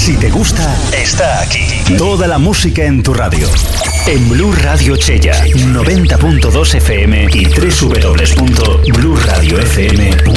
Si te gusta, está aquí. Toda la música en tu radio. En Blu Radio Chella, 90.2 FM y www.bluradiofm.com.